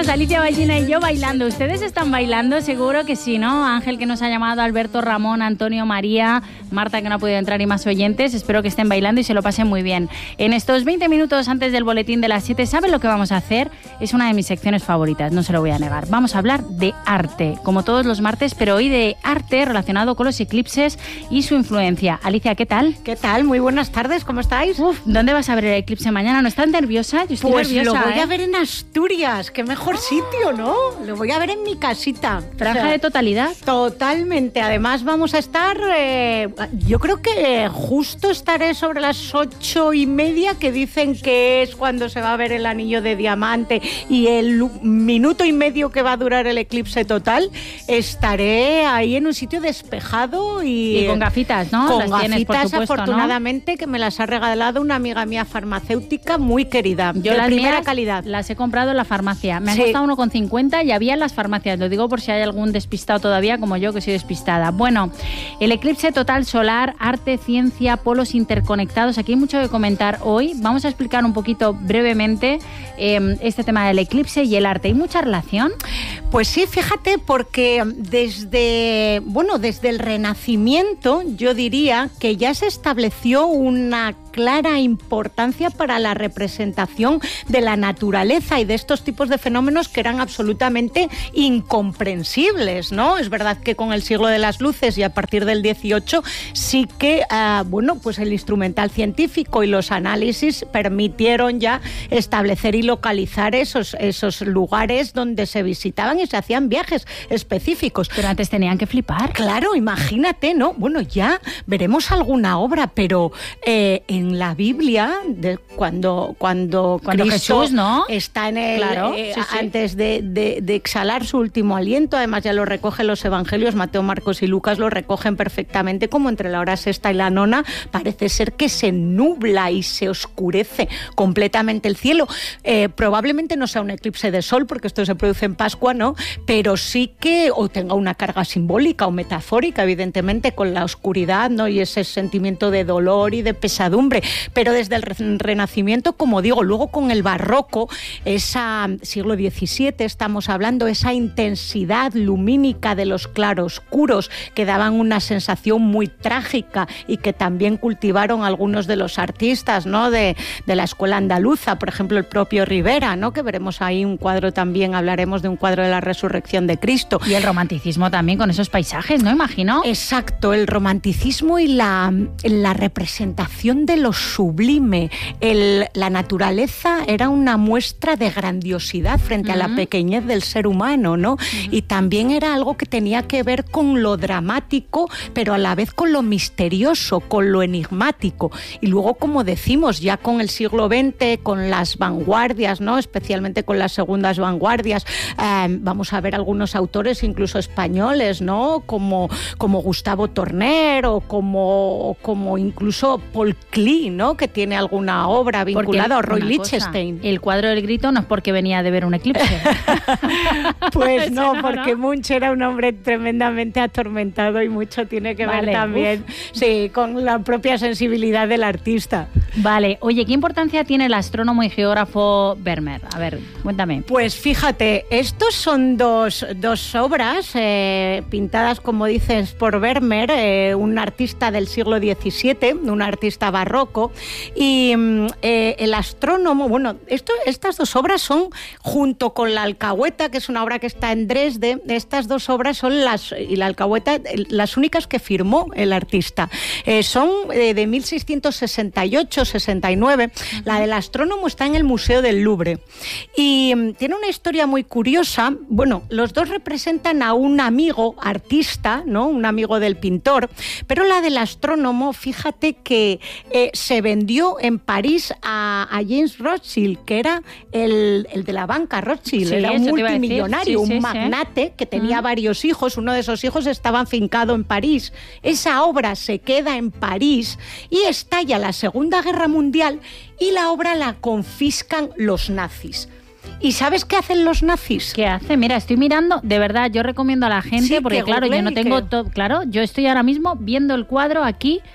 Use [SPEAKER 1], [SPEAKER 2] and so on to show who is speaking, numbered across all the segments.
[SPEAKER 1] estamos Alicia Ballina y yo bailando. ¿Ustedes están bailando? Seguro que sí, ¿no? Ángel, que nos ha llamado, Alberto, Ramón, Antonio, María, Marta, que no ha podido entrar, y más oyentes. Espero que estén bailando y se lo pasen muy bien. En estos 20 minutos antes del boletín de las 7, ¿saben lo que vamos a hacer? Es una de mis secciones favoritas, no se lo voy a negar. Vamos a hablar de arte, como todos los martes, pero hoy de arte relacionado con los eclipses y su influencia. Alicia, ¿qué tal?
[SPEAKER 2] ¿Qué tal? Muy buenas tardes, ¿cómo estáis?
[SPEAKER 1] ¿Dónde vas a ver el eclipse mañana? ¿No estás nerviosa? Yo estoy
[SPEAKER 2] pues
[SPEAKER 1] nerviosa,
[SPEAKER 2] lo voy a ver en Asturias, qué mejor sitio, ¿no? Lo voy a ver en mi casita.
[SPEAKER 1] Franja de totalidad.
[SPEAKER 2] Totalmente. Además vamos a estar, yo creo que justo estaré sobre las 8:30, que dicen que es cuando se va a ver el anillo de diamante, y el minuto y medio que va a durar el eclipse total, estaré ahí en un sitio despejado y
[SPEAKER 1] con gafitas, ¿no?
[SPEAKER 2] Con
[SPEAKER 1] las
[SPEAKER 2] gafitas,
[SPEAKER 1] tienes, por supuesto,
[SPEAKER 2] afortunadamente, ¿no? Que me las ha regalado una amiga mía farmacéutica muy querida.
[SPEAKER 1] Yo
[SPEAKER 2] de
[SPEAKER 1] las
[SPEAKER 2] primera
[SPEAKER 1] mías
[SPEAKER 2] calidad.
[SPEAKER 1] Las he comprado en la farmacia. Me han costado 1,50 y había en las farmacias. Lo digo por si hay algún despistado todavía, como yo, que soy despistada. Bueno, el eclipse total solar, arte, ciencia, polos interconectados. Aquí hay mucho que comentar hoy. Vamos a explicar un poquito brevemente este tema del eclipse y el arte. ¿Hay mucha relación?
[SPEAKER 2] Pues sí, fíjate, porque desde el Renacimiento yo diría que ya se estableció una clara importancia para la representación de la naturaleza y de estos tipos de fenómenos que eran absolutamente incomprensibles, ¿no? Es verdad que con el siglo de las luces y a partir del 18 sí que, pues el instrumental científico y los análisis permitieron ya establecer y localizar esos lugares donde se visitaban y se hacían viajes específicos.
[SPEAKER 1] Pero antes tenían que flipar.
[SPEAKER 2] Claro, imagínate, ¿no? Bueno, ya veremos alguna obra, pero en la Biblia, cuando Cristo
[SPEAKER 1] Jesús, ¿no?
[SPEAKER 2] está en el
[SPEAKER 1] sí.
[SPEAKER 2] antes de exhalar su último aliento, además ya lo recogen los evangelios, Mateo, Marcos y Lucas lo recogen perfectamente, como entre la hora sexta y la nona parece ser que se nubla y se oscurece completamente el cielo. Probablemente no sea un eclipse de sol, porque esto se produce en Pascua, ¿no? Pero sí que o tenga una carga simbólica o metafórica, evidentemente, con la oscuridad, ¿no? Y ese sentimiento de dolor y de pesadumbre. Pero desde el Renacimiento, como digo, luego con el Barroco, siglo XVII, estamos hablando, esa intensidad lumínica de los claroscuros que daban una sensación muy trágica y que también cultivaron algunos de los artistas, ¿no? de la escuela andaluza, por ejemplo, el propio Rivera, ¿no? Que veremos ahí un cuadro también, hablaremos de un cuadro de la Resurrección de Cristo.
[SPEAKER 1] Y el romanticismo también con esos paisajes, ¿no? Imagino.
[SPEAKER 2] Exacto, el romanticismo y la representación de lo sublime. La naturaleza era una muestra de grandiosidad frente a la pequeñez del ser humano, ¿no? Y también era algo que tenía que ver con lo dramático, pero a la vez con lo misterioso, con lo enigmático. Y luego, como decimos, ya con el siglo XX, con las vanguardias, ¿no? Especialmente con las segundas vanguardias, vamos a ver algunos autores, incluso españoles, ¿no? Como Gustavo Torner o como incluso Paul Klee, ¿no? Que tiene alguna obra vinculada a Roy Lichtenstein.
[SPEAKER 1] El cuadro del grito no es porque venía de ver un eclipse.
[SPEAKER 2] Pues no, porque Munch era un hombre tremendamente atormentado y mucho tiene que ver también, sí, con la propia sensibilidad del artista.
[SPEAKER 1] Vale, oye, ¿qué importancia tiene el astrónomo y geógrafo Vermeer? A ver, cuéntame.
[SPEAKER 2] Pues fíjate, estos son dos obras pintadas, como dices, por Vermeer, un artista del siglo XVII, un artista barroco, y el astrónomo, estas dos obras son, junto con La Alcahueta, que es una obra que está en Dresde, estas dos obras son y La Alcahueta, las únicas que firmó el artista. Son de 1668-69. La del astrónomo está en el Museo del Louvre. Y tiene una historia muy curiosa. Bueno, los dos representan a un amigo artista, ¿no? Un amigo del pintor, pero la del astrónomo, fíjate que se vendió en París a James Rothschild, que era el de la banca Rothschild, era un multimillonario, un magnate que tenía varios hijos, uno de esos hijos estaba afincado en París. Esa obra se queda en París y estalla la Segunda Guerra Mundial y la obra la confiscan los nazis. ¿Y sabes qué hacen los nazis?
[SPEAKER 1] ¿Qué hacen? Mira, estoy mirando, de verdad, yo recomiendo a la gente, porque claro, yo no tengo todo, claro, yo estoy ahora mismo viendo el cuadro aquí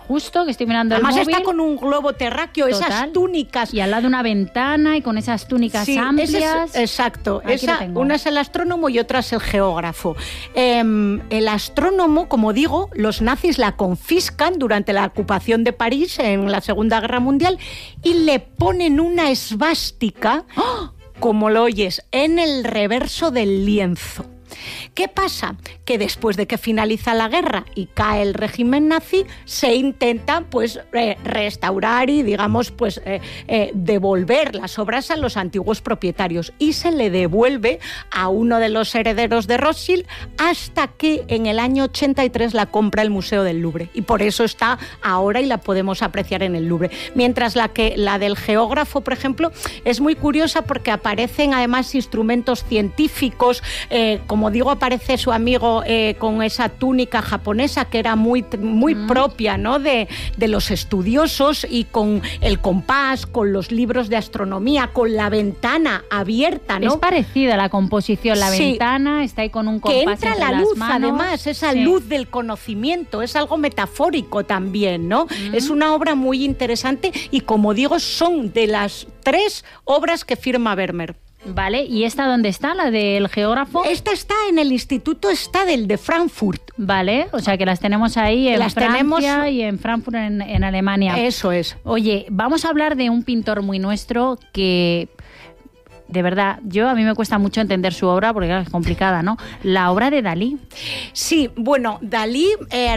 [SPEAKER 1] justo, que estoy mirando
[SPEAKER 2] Además
[SPEAKER 1] el móvil.
[SPEAKER 2] está con un globo terráqueo,
[SPEAKER 1] Total.
[SPEAKER 2] esas túnicas.
[SPEAKER 1] Y al lado una ventana y con esas túnicas amplias.
[SPEAKER 2] Exacto.
[SPEAKER 1] Aquí lo tengo.
[SPEAKER 2] Una es el astrónomo y otra es el geógrafo. El astrónomo, como digo, los nazis la confiscan durante la ocupación de París en la Segunda Guerra Mundial y le ponen una esvástica, como lo oyes, en el reverso del lienzo. ¿Qué pasa? Que después de que finaliza la guerra y cae el régimen nazi, se intenta pues restaurar y digamos pues devolver las obras a los antiguos propietarios y se le devuelve a uno de los herederos de Rothschild hasta que en el año 83 la compra el Museo del Louvre y por eso está ahora y la podemos apreciar en el Louvre. Mientras la del geógrafo, por ejemplo, es muy curiosa porque aparecen además instrumentos científicos, como digo, aparece su amigo con esa túnica japonesa que era muy propia, ¿no? de los estudiosos y con el compás, con los libros de astronomía, con la ventana abierta, ¿no?
[SPEAKER 1] Es parecida la composición, la ventana está ahí con un compás
[SPEAKER 2] que entra
[SPEAKER 1] entre
[SPEAKER 2] la
[SPEAKER 1] las
[SPEAKER 2] luz,
[SPEAKER 1] manos.
[SPEAKER 2] además, esa luz del conocimiento, es algo metafórico también, ¿no? Es una obra muy interesante y, como digo, son de las 3 obras que firma Vermeer.
[SPEAKER 1] Vale, ¿y esta dónde está, la del geógrafo?
[SPEAKER 2] Esta está en el Instituto Stadel de Frankfurt.
[SPEAKER 1] Vale, o sea que las tenemos ahí en Francia y en Frankfurt en Alemania.
[SPEAKER 2] Eso es.
[SPEAKER 1] Oye, vamos a hablar de un pintor muy nuestro que... De verdad, a mí me cuesta mucho entender su obra porque es complicada, ¿no? La obra de Dalí.
[SPEAKER 2] Sí, bueno, Dalí